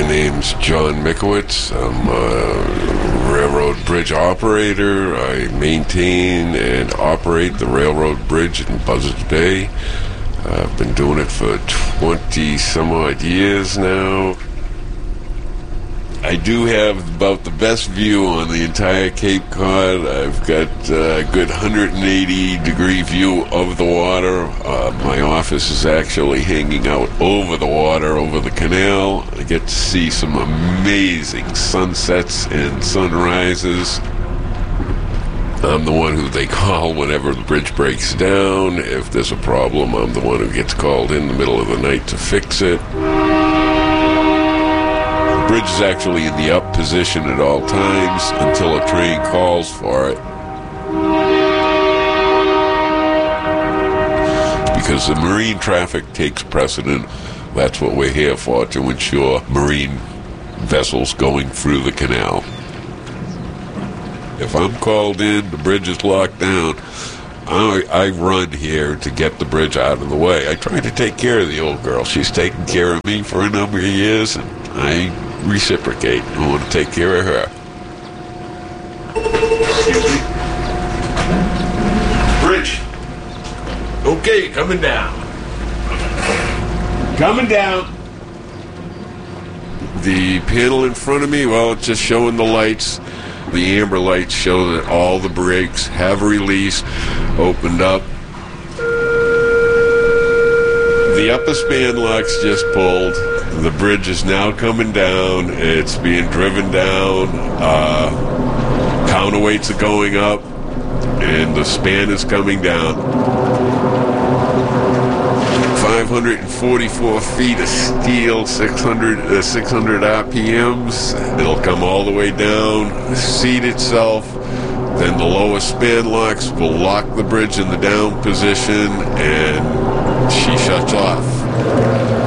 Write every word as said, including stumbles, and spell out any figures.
name's John Mikowitz. I'm a railroad bridge operator. I maintain and operate the railroad bridge in Buzzards Bay. I've been doing it for twenty some odd years now. I do have about the best view on the entire Cape Cod. I've got a good one hundred eighty degree view of the water. Uh, my office is actually hanging out over the water, over the canal. I get to see some amazing sunsets and sunrises. I'm the one who they call whenever the bridge breaks down. If there's a problem, I'm the one who gets called in the middle of the night to fix it. The bridge is actually in the up position at all times until a train calls for it. Because the marine traffic takes precedent. That's what we're here for, to ensure marine vessels going through the canal. If I'm called in, the bridge is locked down, I, I run here to get the bridge out of the way. I try to take care of the old girl. She's taken care of me for a number of years, and I reciprocate. I want to take care of her. Excuse me. Bridge. Okay, coming down. Coming down. The panel in front of me, well, it's just showing the lights. The amber lights show that all the brakes have released, opened up. The upper span locks just pulled. The bridge is now coming down. It's being driven down. Uh, counterweights are going up, and the span is coming down. five hundred forty-four feet of steel, six hundred, uh, six hundred R P Ms. It'll come all the way down, seat itself. Then the lower span locks will lock the bridge in the down position, and she shuts off.